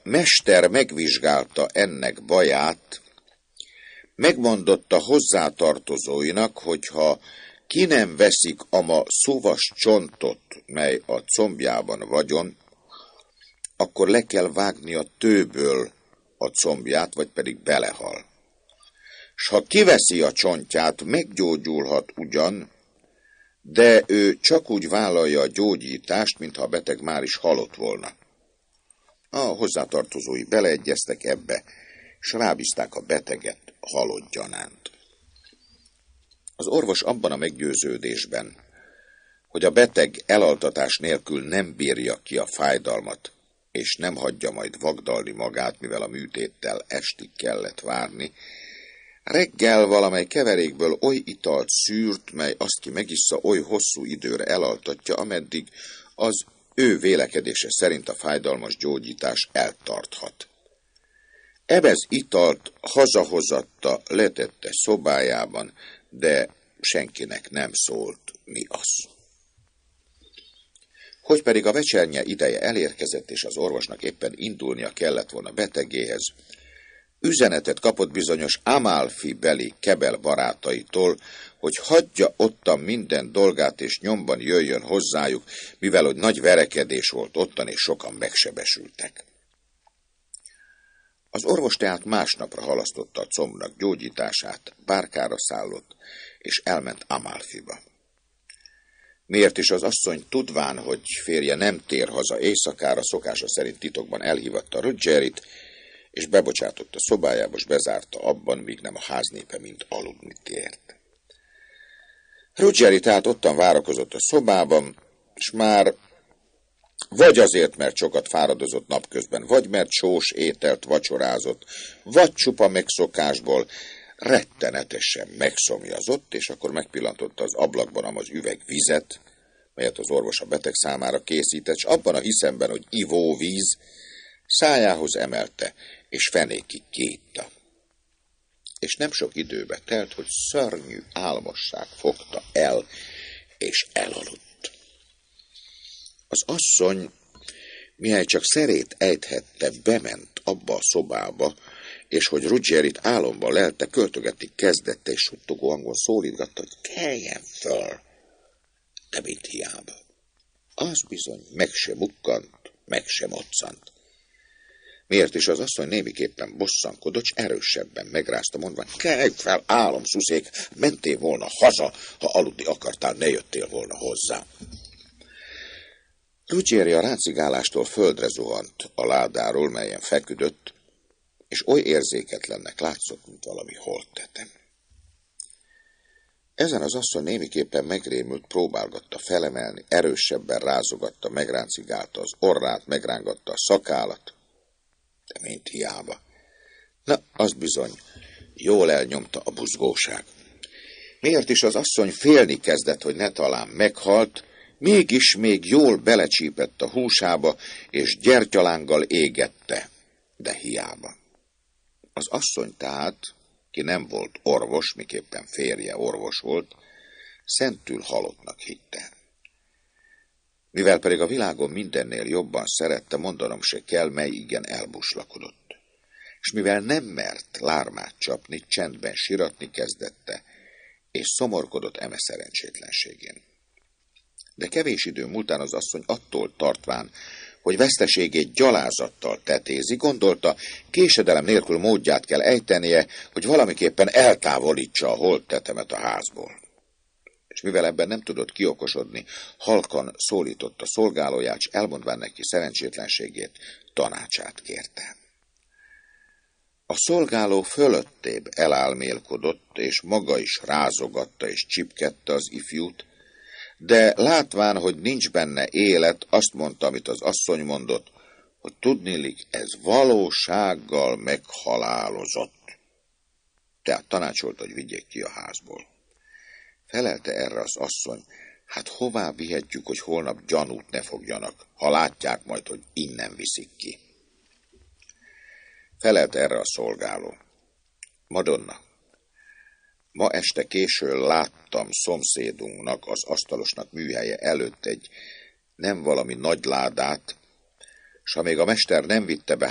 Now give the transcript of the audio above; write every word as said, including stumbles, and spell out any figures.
mester megvizsgálta ennek baját, megmondotta hozzátartozóinak, hogyha ki nem veszik ama szuvas csontot, mely a combjában vagyon, akkor le kell vágni a tőből a combját, vagy pedig belehal. S ha kiveszi a csontját, meggyógyulhat ugyan, de ő csak úgy vállalja a gyógyítást, mintha a beteg már is halott volna. A hozzátartozói beleegyeztek ebbe, s rábízták a beteget halott gyanánt. Az orvos abban a meggyőződésben, hogy a beteg elaltatás nélkül nem bírja ki a fájdalmat, és nem hagyja majd vagdalni magát, mivel a műtéttel estig kellett várni, reggel valamely keverékből oly italt szűrt, mely azt ki megissza, oly hosszú időre elaltatja, ameddig az ő vélekedése szerint a fájdalmas gyógyítás eltarthat. Ebez italt hazahozatta, letette szobájában, de senkinek nem szólt, mi az. Hogy pedig a vecsernye ideje elérkezett, és az orvosnak éppen indulnia kellett volna betegéhez, üzenetet kapott bizonyos Amalfi beli Kebel barátaitól, hogy hagyja ottan minden dolgát, és nyomban jöjjön hozzájuk, mivel hogy nagy verekedés volt ottan, és sokan megsebesültek. Az orvos tehát másnapra halasztotta a combnak gyógyítását, bárkára szállott, és elment Amalfiba. Miért is az asszony tudván, hogy férje nem tér haza éjszakára, szokása szerint titokban elhívatta Roggerit, és bebocsátott a szobájába, és bezárta abban, míg nem a háznépe mind aludni tért. Ruggeri tehát ottan várakozott a szobában, és már vagy azért, mert sokat fáradozott napközben, vagy mert sós ételt vacsorázott, vagy csupa megszokásból rettenetesen megszomjazott, és akkor megpillantotta az ablakban az üveg vizet, melyet az orvos a beteg számára készített, és abban a hiszemben, hogy ivóvíz, szájához emelte, és fenékig kiitta. És nem sok időbe telt, hogy szörnyű álmosság fogta el, és elaludt. Az asszony, mihely csak szerét ejthette, bement abba a szobába, és hogy Ruggerit álomban lelte, költögetni kezdette, és suttogó hangon szólítgatta, hogy keljen föl, de mit hiába. Az bizony meg se mukkant, meg se moccant. Miért is az asszony némiképpen bosszankodott, s erősebben megrázta, mondva, kelj fel, álomszuszék, mentél volna haza, ha aludni akartál, ne jöttél volna hozzá. Ruggeri a rácigálástól földre zuhant a ládáról, melyen feküdött, és oly érzéketlennek látszott, mint valami holttetem. Ezen az asszony némiképpen megrémült, próbálgatta felemelni, erősebben rázogatta, megráncigálta az orrát, megrángatta a szakállat, de mint hiába. Na, az bizony, jól elnyomta a buzgóság. Miért is az asszony félni kezdett, hogy ne talán meghalt, mégis még jól belecsípett a húsába, és gyertyalánggal égette, de hiába. Az asszony tehát, ki nem volt orvos, miképpen férje orvos volt, szentül halottnak hitte. Mivel pedig a világon mindennél jobban szerette, mondanom se kell, mely igen elbuslakodott. És mivel nem mert lármát csapni, csendben siratni kezdette, és szomorkodott eme szerencsétlenségén. De kevés idő múltán az asszony attól tartván, hogy veszteségét gyalázattal tetézi, gondolta, késedelem nélkül módját kell ejtenie, hogy valamiképpen eltávolítsa a holttetemet a házból. És mivel ebben nem tudott kiokosodni, halkan szólította szolgálóját, s elmondván neki szerencsétlenségét, tanácsát kérte. A szolgáló fölöttébb elálmélkodott, és maga is rázogatta és csipkedte az ifjút, de látván, hogy nincs benne élet, azt mondta, amit az asszony mondott, hogy tudniillik, ez valósággal meghalálozott. Tehát tanácsolt, hogy vigyék ki a házból. Felelte erre az asszony, hát hová vihetjük, hogy holnap gyanút ne fogjanak, ha látják majd, hogy innen viszik ki. Felelte erre a szolgáló, Madonna, ma este későn láttam szomszédunknak, az asztalosnak műhelye előtt egy nem valami nagy ládát, s ha még a mester nem vitte be